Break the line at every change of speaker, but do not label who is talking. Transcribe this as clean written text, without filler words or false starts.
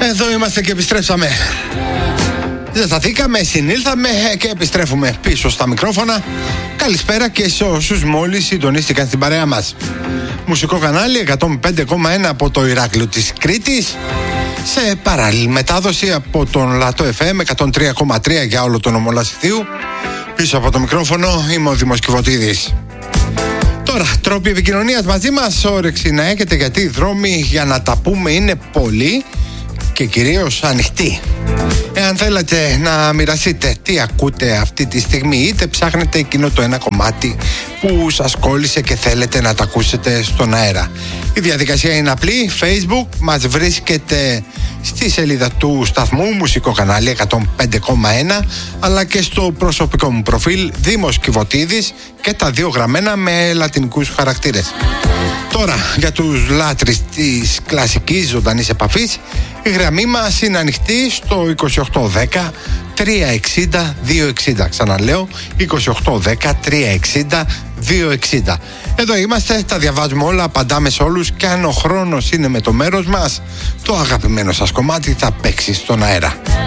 Εδώ είμαστε και επιστρέψαμε. Ζεσταθήκαμε, συνήλθαμε και επιστρέφουμε πίσω στα μικρόφωνα. Καλησπέρα και σε όσους μόλις συντονίστηκαν στην παρέα μας. Μουσικό κανάλι 105,1 από το Ηράκλειο της Κρήτης, σε παράλληλη μετάδοση από τον Λατό FM 103,3 για όλο τον νομό Λασιθίου. Πίσω από το μικρόφωνο είμαι ο Δήμος Κιβωτίδης. Τώρα, τρόποι επικοινωνίας μαζί μας, όρεξη να έχετε, γιατί οι δρόμοι για να τα πούμε είναι πολλοί και κυρίως ανοιχτοί. Εάν θέλετε να μοιραστείτε τι ακούτε αυτή τη στιγμή, είτε ψάχνετε εκείνο το ένα κομμάτι που σας κόλλησε και θέλετε να τα ακούσετε στον αέρα, η διαδικασία είναι απλή. Facebook, μας βρίσκεται στη σελίδα του σταθμού Μουσικό Κανάλι 105,1, αλλά και στο προσωπικό μου προφίλ Δήμος Κιβωτίδης, και τα δύο γραμμένα με λατινικούς χαρακτήρες. Τώρα, για τους λάτρεις της κλασικής ζωντανής επαφής, η γραμμή μας είναι ανοιχτή στο 2810 360 260. Ξαναλέω, 2810 360 260. Εδώ είμαστε, τα διαβάζουμε όλα, απαντάμε σε όλους, και αν ο χρόνος είναι με το μέρος μας, το αγαπημένο σας κομμάτι θα παίξει στον αέρα.